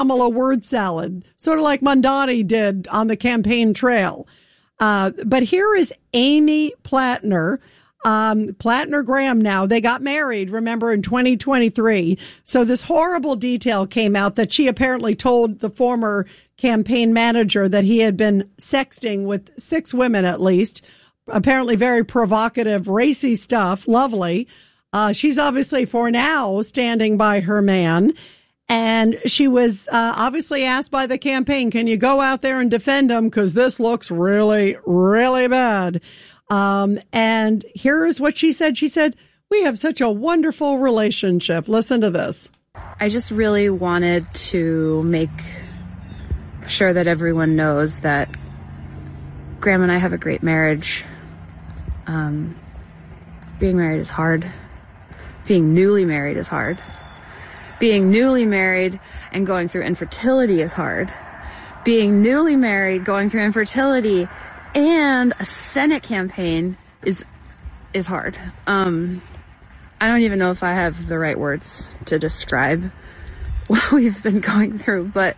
Kamala word salad, sort of like Mondani did on the campaign trail. But here is Amy Plattner. Plattner Graham now, they got married, remember, in 2023. So this horrible detail came out that she apparently told the former campaign manager that he had been sexting with 6 women at least. Apparently very provocative, racy stuff. Lovely. She's obviously for now standing by her man. And she was obviously asked by the campaign, can you go out there and defend him? Because this looks really, really bad. And here's what she said. She said, we have such a wonderful relationship. Listen to this. I just really wanted to make sure that everyone knows that Graham and I have a great marriage. Being married is hard. Being newly married is hard. Being newly married and going through infertility is hard. Being newly married, going through infertility, and a Senate campaign is hard. I don't even know if I have the right words to describe what we've been going through, but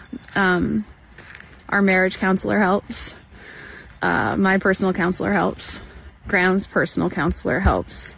our marriage counselor helps. My personal counselor helps. Graham's personal counselor helps.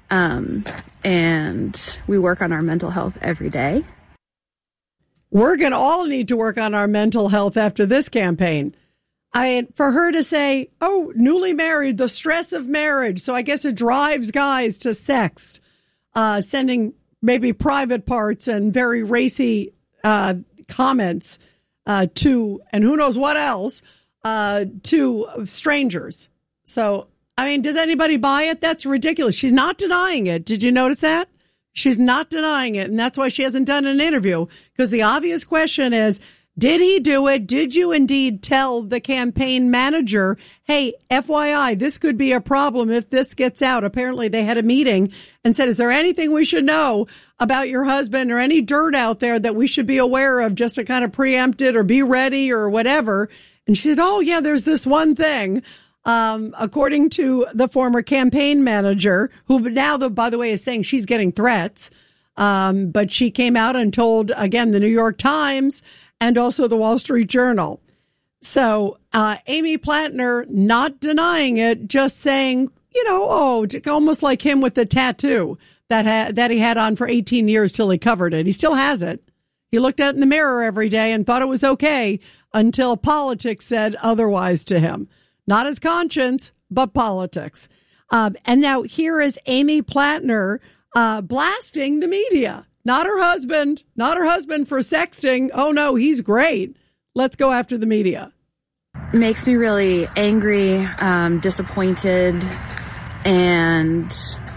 And we work on our mental health every day. We're going to all need to work on our mental health after this campaign. For her to say, oh, newly married, the stress of marriage. So I guess it drives guys to sext, sending maybe private parts and very racy comments to, and who knows what else, to strangers. So, I mean, does anybody buy it? That's ridiculous. She's not denying it. Did you notice that? She's not denying it. And that's why she hasn't done an interview, because the obvious question is, did he do it? Did you indeed tell the campaign manager, hey, FYI, this could be a problem if this gets out? Apparently they had a meeting and said, is there anything we should know about your husband or any dirt out there that we should be aware of just to kind of preempt it or be ready or whatever? And she said, oh, yeah, there's this one thing. According to the former campaign manager, who now, by the way, is saying she's getting threats. But she came out and told, again, the New York Times and also the Wall Street Journal. So Amy Plattner not denying it, just saying, you know, almost like him with the tattoo that he had on for 18 years till he covered it. He still has it. He looked at it in the mirror every day and thought it was okay until politics said otherwise to him. Not his conscience, but politics. And now here is Amy Plattner blasting the media. Not her husband for sexting. Oh, no, he's great. Let's go after the media. Makes me really angry, disappointed, and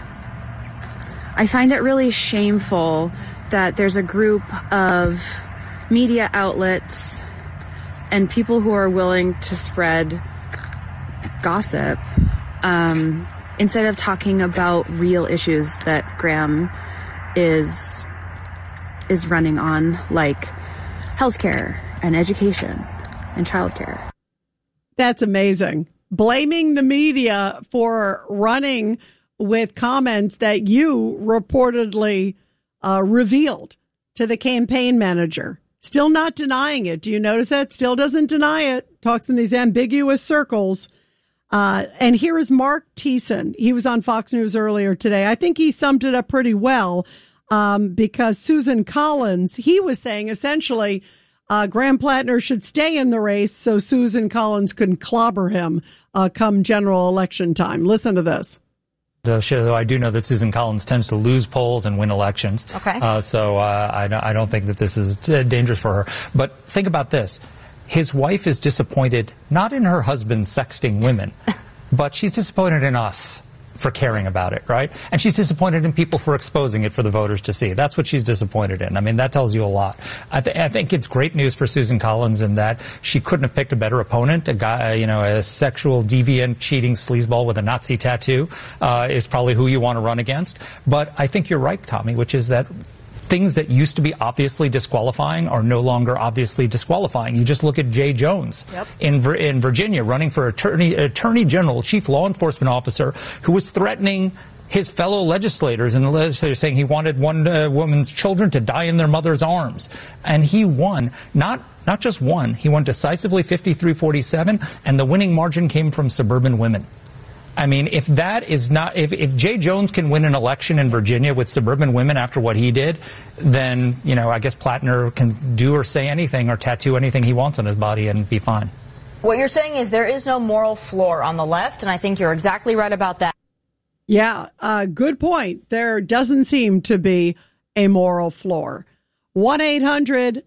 I find it really shameful that there's a group of media outlets and people who are willing to spread gossip instead of talking about real issues that Graham is running on, like healthcare and education and childcare. That's amazing. Blaming the media for running with comments that you reportedly revealed to the campaign manager. Still not denying it. Do you notice that? Still doesn't deny it. Talks in these ambiguous circles. And here is Mark Thiessen. He was on Fox News earlier today. I think he summed it up pretty well, because Susan Collins, he was saying essentially Graham Plattner should stay in the race so Susan Collins can clobber him come general election time. Listen to this. Though I do know that Susan Collins tends to lose polls and win elections. Okay. So I don't think that this is dangerous for her. But think about this. His wife is disappointed not in her husband sexting women, but she's disappointed in us for caring about it, right? And she's disappointed in people for exposing it for the voters to see. That's what she's disappointed in. I mean, that tells you a lot. I think it's great news for Susan Collins in that she couldn't have picked a better opponent. A guy, a sexual deviant, cheating sleazeball with a Nazi tattoo is probably who you want to run against. But I think you're right, Tommy, which is that things that used to be obviously disqualifying are no longer obviously disqualifying. You just look at Jay Jones in Virginia running for attorney general, chief law enforcement officer, who was threatening his fellow legislators in the legislature saying he wanted one woman's children to die in their mother's arms. And he won, not just won, he won decisively 53-47, and the winning margin came from suburban women. I mean, if that is not, if Jay Jones can win an election in Virginia with suburban women after what he did, then, you know, I guess Plattner can do or say anything or tattoo anything he wants on his body and be fine. What you're saying is there is no moral floor on the left, and I think you're exactly right about that. Yeah, good point. There doesn't seem to be a moral floor. 1-800-848-9222,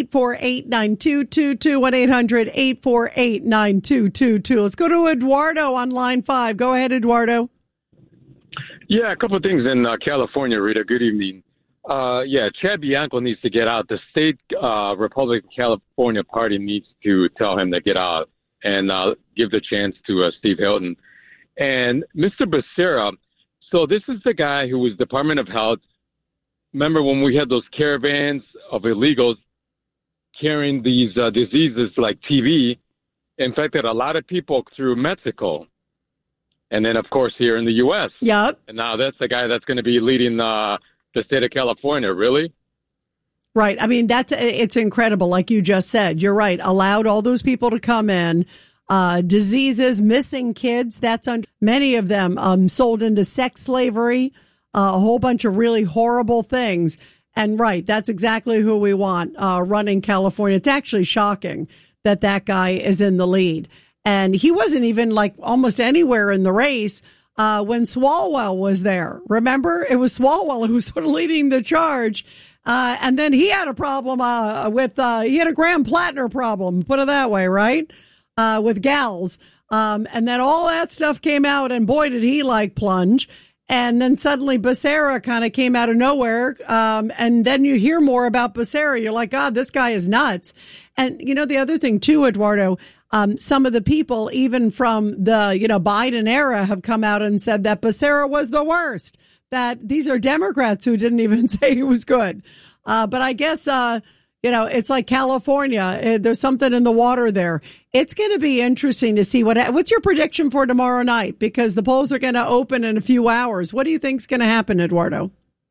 1-800-848-9222. Let's go to Eduardo on line 5. Go ahead, Eduardo. Yeah, a couple of things in California, Rita. Good evening. Chad Bianco needs to get out. The state Republican California Party needs to tell him to get out and give the chance to Steve Hilton. And Mr. Becerra, so this is the guy who was Department of Health. Remember when we had those caravans of illegals carrying these diseases like TB, infected a lot of people through Mexico. And then, of course, here in the U.S. Yep. And now that's the guy that's going to be leading the state of California. Really? Right. I mean, it's incredible. Like you just said, you're right. Allowed all those people to come in. Diseases, missing kids. Many of them sold into sex slavery, a whole bunch of really horrible things. And right, that's exactly who we want running California. It's actually shocking that guy is in the lead. And he wasn't even like almost anywhere in the race when Swalwell was there. Remember, it was Swalwell who was sort of leading the charge. And then he had a problem he had a Graham Plattner problem, put it that way, right? With gals. And then all that stuff came out, and boy, did he plunge. And then suddenly Becerra kind of came out of nowhere. And then you hear more about Becerra. You're like, God, this guy is nuts. And, you know, the other thing too, Eduardo, some of the people, even from the, Biden era, have come out and said that Becerra was the worst, that these are Democrats who didn't even say he was good. But I guess, it's like California. There's something in the water there. It's going to be interesting to see what's your prediction for tomorrow night? Because the polls are going to open in a few hours. What do you think is going to happen, Eduardo?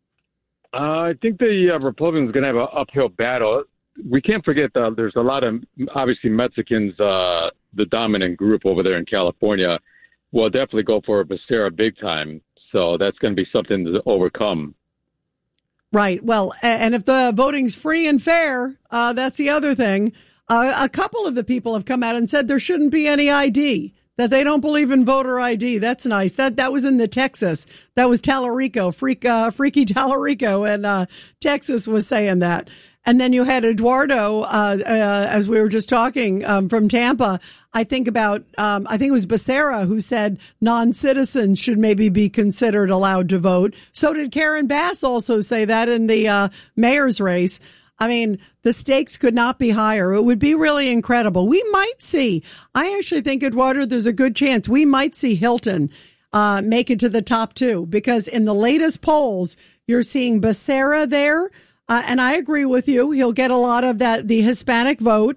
I think the Republicans are going to have an uphill battle. We can't forget that there's a lot of, obviously, Mexicans, the dominant group over there in California, will definitely go for Becerra big time. So that's going to be something to overcome. Right. Well, and if the voting's free and fair, that's the other thing. A couple of the people have come out and said there shouldn't be any ID, that they don't believe in voter ID. That's nice. That was in the Texas. That was Tallarico, freaky Tallarico, and Texas was saying that. And then you had Eduardo, as we were just talking, from Tampa. I think it was Becerra who said non-citizens should maybe be considered allowed to vote. So did Karen Bass also say that in the mayor's race. I mean, the stakes could not be higher. It would be really incredible. We might see, I actually think, Eduardo, there's a good chance we might see Hilton make it to the top 2, because in the latest polls, you're seeing Becerra there. And I agree with you. He'll get a lot of the Hispanic vote.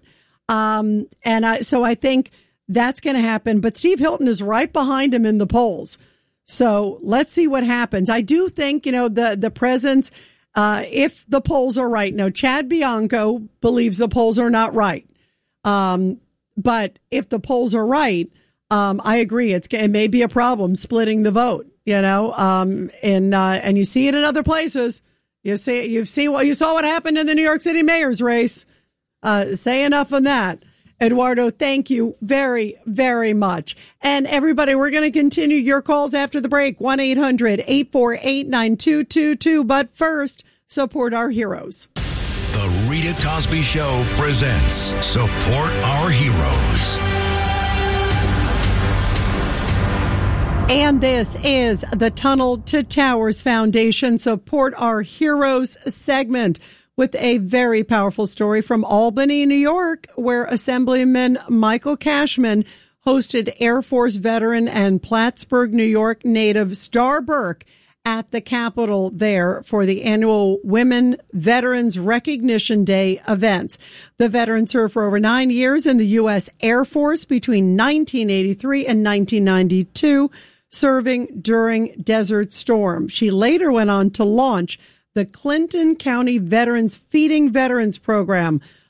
So I think that's going to happen. But Steve Hilton is right behind him in the polls. So let's see what happens. I do think, the presence, if the polls are right. Now, Chad Bianco believes the polls are not right. But if the polls are right, I agree. It may be a problem splitting the vote, and you see it in other places. You saw what happened in the New York City mayor's race. Say enough on that. Eduardo, thank you very, very much. And everybody, we're going to continue your calls after the break. 1-800-848-9222. But first, support our heroes. The Rita Cosby Show presents Support Our Heroes. And this is the Tunnel to Towers Foundation Support Our Heroes segment with a very powerful story from Albany, New York, where Assemblyman Michael Cashman hosted Air Force veteran and Plattsburgh, New York native Star Burke at the Capitol there for the annual Women Veterans Recognition Day events. The veteran served for over 9 years in the U.S. Air Force between 1983 and 1992. serving during Desert Storm. She later went on to launch the Clinton County Veterans Feeding Veterans Program,